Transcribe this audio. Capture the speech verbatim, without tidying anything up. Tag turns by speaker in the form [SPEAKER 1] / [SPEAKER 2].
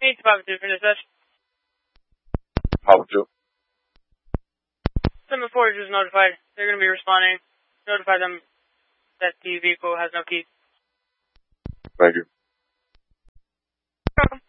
[SPEAKER 1] Need to Papa two for dispatch.
[SPEAKER 2] Papa two.
[SPEAKER 1] Seven Forge is notified. They're going to be responding. Notify them that the vehicle has no key.
[SPEAKER 2] Thank you.
[SPEAKER 1] Welcome.